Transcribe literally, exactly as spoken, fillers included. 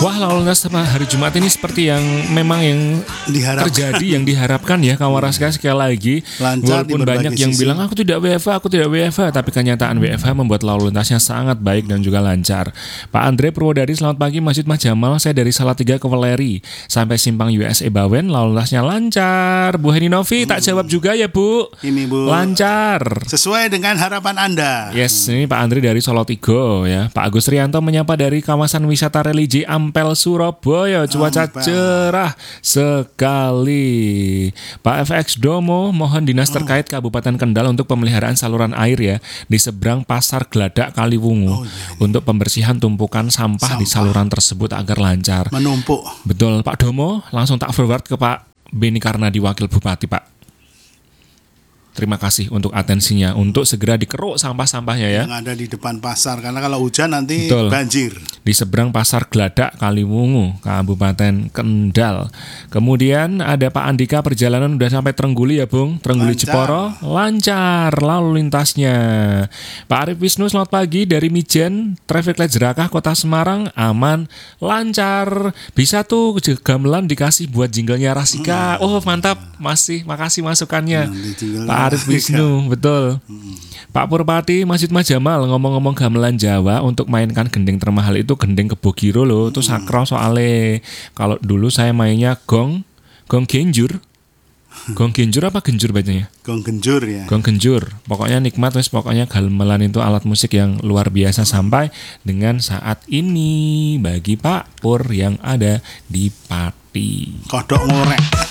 Wah, lalu lintas hari Jumat ini seperti yang memang yang diharapkan. terjadi, yang diharapkan ya kawan Raska. Sekali lagi, lancar, walaupun banyak yang sisi. bilang aku tidak W F H, aku tidak W F H, tapi kenyataan W F H membuat lalu lintasnya sangat baik dan juga lancar. Pak Andre Purwodadi, selamat pagi Masjid Mas Jamal, saya dari Salatiga ke Weleri sampai simpang U S A Bawen, lalu lintasnya lancar. Bu Heni Novi, hmm. tak jawab juga ya Bu. Ini Bu. Lancar. Sesuai dengan harapan Anda. Yes, ini Pak Andre dari Solotigo ya. Pak Agus Rianto menyapa dari kawasan wisata religi Ampel Surabaya, cuaca Ampel. cerah sekali. Pak F X Domo, mohon dinas terkait Kabupaten Kendal untuk pemeliharaan saluran air ya di seberang Pasar Gladak Kaliwungu, oh, iya, iya. untuk pembersihan tumpukan sampah, sampah di saluran tersebut agar lancar. Menumpuk. Betul Pak Domo, langsung tak forward ke Pak Beni Karnadi, Wakil Bupati Pak. Terima kasih untuk atensinya, untuk segera dikeruk sampah-sampahnya ya. Yang ada di depan pasar, karena kalau hujan nanti Betul. banjir. Di seberang Pasar Gladak Kaliwungu, Kabupaten Kendal. Kemudian ada Pak Andika, perjalanan udah sampai Trengguli ya Bung, Trengguli lancar. Jeporo, lancar lalu lintasnya. Pak Arif Wisnu, selamat pagi dari Mijen, Traffic Light Jerakah Kota Semarang, aman, lancar. Bisa tuh gamelan dikasih buat jinglenya Rasika. Hmm. Oh mantap, masih, makasih masukannya. Hmm, Pak Arif Wisnu, betul. Hmm. Pak Purpati, Masjid Mas Jamal, ngomong-ngomong gamelan Jawa untuk mainkan gending termahal itu gending Kebogiro loh, itu sakral soalnya. Kalau dulu saya mainnya gong, gong genjur. Gong genjur apa genjur bacanya? Gong genjur ya. Gong genjur. Pokoknya nikmat wes, pokoknya gamelan itu alat musik yang luar biasa sampai dengan saat ini bagi Pak Pur yang ada di Pati. Kodok ngorek.